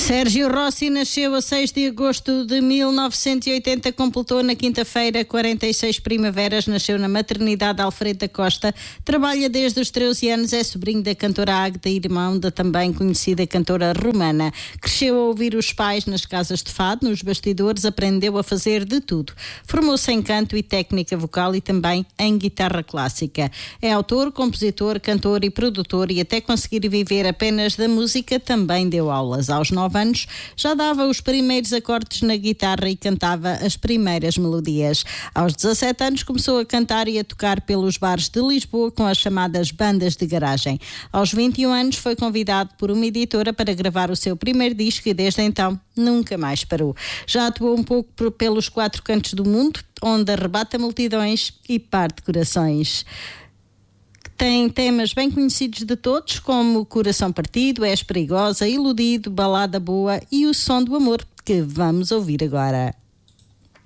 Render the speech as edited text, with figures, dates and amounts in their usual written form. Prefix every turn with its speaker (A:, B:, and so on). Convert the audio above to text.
A: Sérgio Rossi nasceu a 6 de agosto de 1980, completou na quinta-feira 46 primaveras, nasceu na maternidade Alfredo da Costa, trabalha desde os 13 anos, é sobrinho da cantora Águeda, irmão da também conhecida cantora romana. Cresceu a ouvir os pais nas casas de fado, nos bastidores, aprendeu a fazer de tudo. Formou-se em canto e técnica vocal e também em guitarra clássica. É autor, compositor, cantor e produtor e até conseguir viver apenas da música também deu aulas. Aos 9 anos já dava os primeiros acordes na guitarra e cantava as primeiras melodias. Aos 17 anos começou a cantar e a tocar pelos bares de Lisboa com as chamadas bandas de garagem. Aos 21 anos foi convidado por uma editora para gravar o seu primeiro disco e desde então nunca mais parou. Já atuou um pouco pelos 4 cantos do mundo, onde arrebata multidões e parte corações. Tem temas bem conhecidos de todos, como Coração Partido, És Perigosa, Iludido, Balada Boa e O Som do Amor, que vamos ouvir agora.